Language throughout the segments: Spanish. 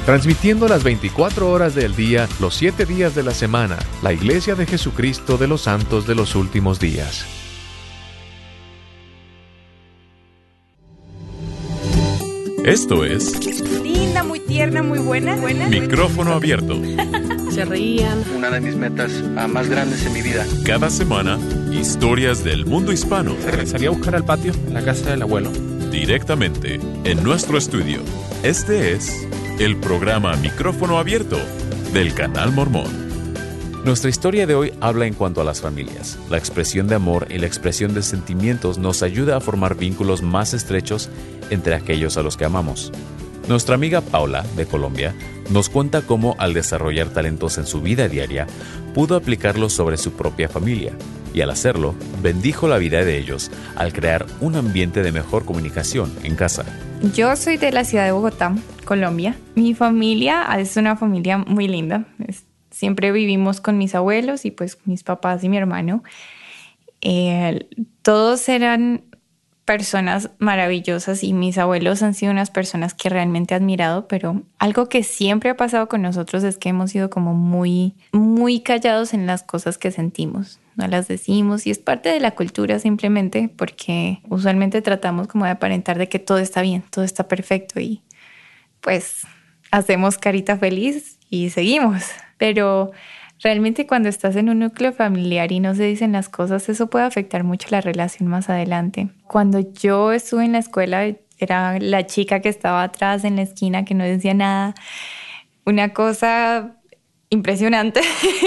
transmitiendo las 24 horas del día, los 7 días de la semana, la Iglesia de Jesucristo de los Santos de los Últimos Días. Esto es Linda, muy tierna, muy buena. Micrófono Abierto. Se reían. Una de mis metas más grandes en mi vida. Cada semana, historias del mundo hispano. Salí a buscar al patio en la casa del abuelo. Directamente en nuestro estudio. Este es el programa Micrófono Abierto del Canal Mormón. Nuestra historia de hoy habla en cuanto a las familias. La expresión de amor y la expresión de sentimientos nos ayuda a formar vínculos más estrechos entre aquellos a los que amamos. Nuestra amiga Paula, de Colombia, nos cuenta cómo al desarrollar talentos en su vida diaria, pudo aplicarlos sobre su propia familia, y al hacerlo, bendijo la vida de ellos al crear un ambiente de mejor comunicación en casa. Yo soy de la ciudad de Bogotá, Colombia. Mi familia es una familia muy linda. Siempre vivimos con mis abuelos y pues mis papás y mi hermano. Todos eran personas maravillosas y mis abuelos han sido unas personas que realmente he admirado, pero algo que siempre ha pasado con nosotros es que hemos sido como muy, muy callados en las cosas que sentimos. No las decimos y es parte de la cultura simplemente porque usualmente tratamos como de aparentar de que todo está bien, todo está perfecto y pues hacemos carita feliz y seguimos. Pero realmente cuando estás en un núcleo familiar y no se dicen las cosas, eso puede afectar mucho la relación más adelante. Cuando yo estuve en la escuela, era la chica que estaba atrás en la esquina que no decía nada. Una cosa impresionante.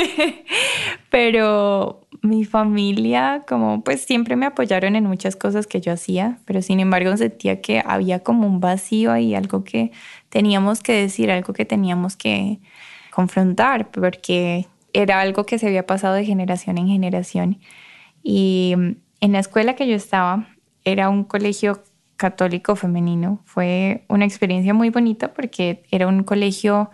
Pero mi familia, como pues siempre me apoyaron en muchas cosas que yo hacía, pero sin embargo sentía que había como un vacío ahí, algo que teníamos que decir, algo que teníamos que confrontar, porque era algo que se había pasado de generación en generación. Y en la escuela que yo estaba, era un colegio católico femenino. Fue una experiencia muy bonita porque era un colegio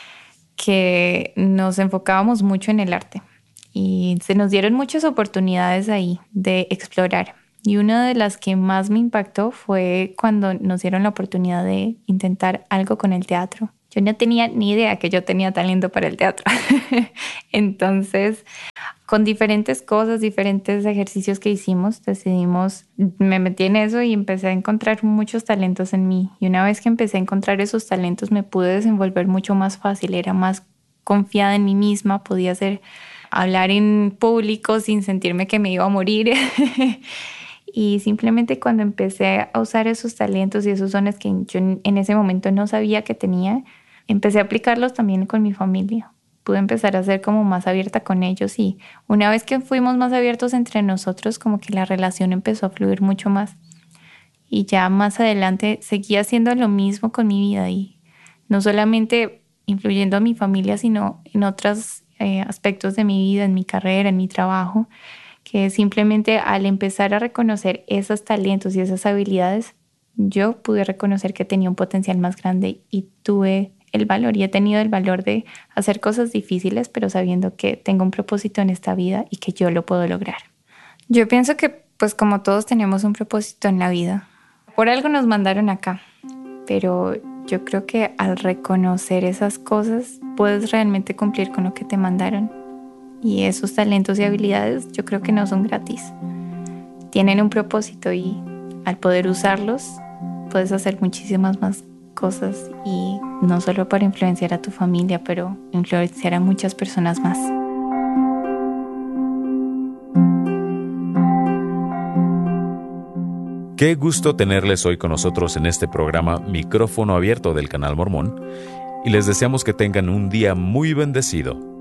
que nos enfocábamos mucho en el arte y se nos dieron muchas oportunidades ahí de explorar. Y una de las que más me impactó fue cuando nos dieron la oportunidad de intentar algo con el teatro. Yo no tenía ni idea que yo tenía talento para el teatro. Entonces, con diferentes cosas, diferentes ejercicios que hicimos, me metí en eso y empecé a encontrar muchos talentos en mí. Y una vez que empecé a encontrar esos talentos, me pude desenvolver mucho más fácil. Era más confiada en mí misma, podía hablar en público sin sentirme que me iba a morir. Y simplemente cuando empecé a usar esos talentos y esos dones que yo en ese momento no sabía que tenía, empecé a aplicarlos también con mi familia. Pude empezar a ser como más abierta con ellos y una vez que fuimos más abiertos entre nosotros, como que la relación empezó a fluir mucho más. Y ya más adelante seguía haciendo lo mismo con mi vida y no solamente influyendo a mi familia, sino en otros aspectos de mi vida, en mi carrera, en mi trabajo, que simplemente al empezar a reconocer esos talentos y esas habilidades, yo pude reconocer que tenía un potencial más grande y tuve el valor y he tenido el valor de hacer cosas difíciles, pero sabiendo que tengo un propósito en esta vida y que yo lo puedo lograr. Yo pienso que pues como todos tenemos un propósito en la vida, por algo nos mandaron acá, pero yo creo que al reconocer esas cosas puedes realmente cumplir con lo que te mandaron. Y esos talentos y habilidades yo creo que no son gratis. Tienen un propósito y al poder usarlos puedes hacer muchísimas más cosas y no solo para influenciar a tu familia, pero influenciar a muchas personas más. Qué gusto tenerles hoy con nosotros en este programa Micrófono Abierto del Canal Mormón y les deseamos que tengan un día muy bendecido.